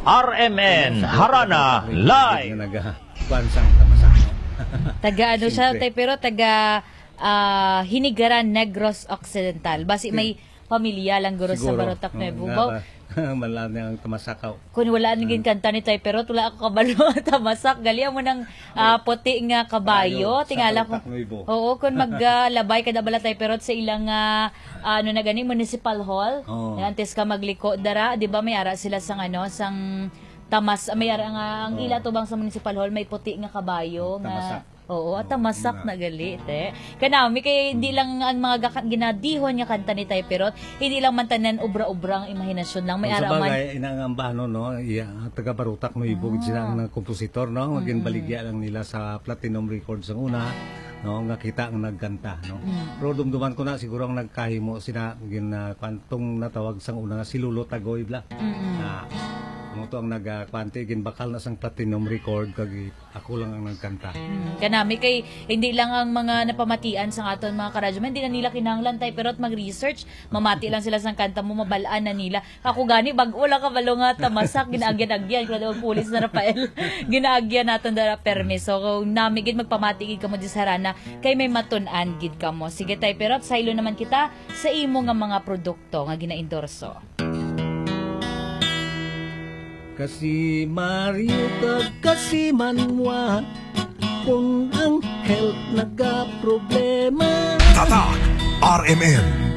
RMN Harana Live. Nagabansang tamasak. Taga ano siya, pero taga Hinigaran, Negros Occidental. Basi may pamilya lang guro sa Barotac Nuevo. Malaan ang tamasakaw. Kung wala naging kanta ni Tay, pero tula ako kabalo tamasak. Gali mo ng puti nga kabayo. Tingala ko. Oo, kung maglabay kada bala Tay, pero sa ilang ano na gani, Municipal Hall. Antes ka magliko dara, di ba may ara sila sang ano, sang tamas, may ara nga, ang ila to bang sa Municipal Hall, may puti nga kabayo. Nga, oo, at tamasak na gali, te. Kanami, kay hindi lang ang mga ginadihon nga kanta ni Tay Perot, hindi lang man tanan obra-obrang imahinasyon lang. May ara man. Sabagay, inangambano, no? Taga Barotac no, ibog sila ng kompositor, no? Maging baligya lang nila sa Platinum Records ang una, no? Nga kita ang nagkanta, no? Pero dumduman ko na, siguro ang nagkahimo sila, kwantong natawag sang una nga si Lolo Tagoy, bla. Mo to ang nagkwante ginbakal na sang Platinum Record kag ako lang ang nagkanta. Kanami kay hindi lang ang mga napamatian sa aton mga karadyo, hindi na nila kinahanglan Tay Perot mag-research, mamati lang sila sang kanta mo, mabalaan na nila. Ako gani bag-o lang kabalo nga tamasak ginaagyan-agyan kada pulis na Rafael. Ginaagyan naton dara permiso. Kung nami gid magpamati gid kamo di sa Harana kay may matun-an gid kamo. Sige Tay Perot, saylo naman kita sa imo nga mga produkto nga gina-endorso. Kasi Mario kag kasi manwa kung ang health nagka problema. Tatak RMN